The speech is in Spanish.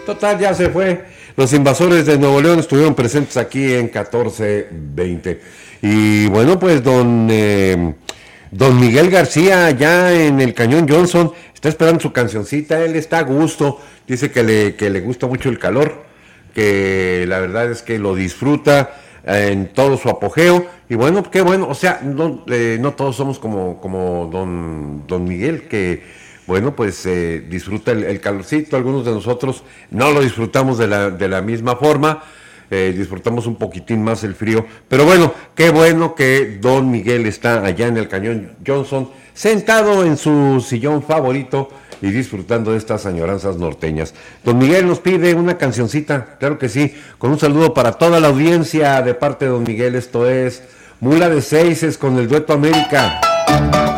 Total, ya se fue. Los invasores de Nuevo León estuvieron presentes aquí en 14-20. Y bueno, pues don Miguel García, ya en el Cañón Johnson, está esperando su cancioncita. Él está a gusto. Dice que le gusta mucho el calor, que la verdad es que lo disfruta en todo su apogeo. Y bueno, qué bueno. O sea, no todos somos como don Miguel, que bueno, pues disfruta el calorcito. Algunos de nosotros no lo disfrutamos de la misma forma, disfrutamos un poquitín más el frío, pero qué bueno que don Miguel está allá en el Cañón Johnson, sentado en su sillón favorito y disfrutando de estas añoranzas norteñas. Don Miguel nos pide una cancioncita, claro que sí, con un saludo para toda la audiencia de parte de don Miguel. Esto es Mula de Seises con el Dueto América.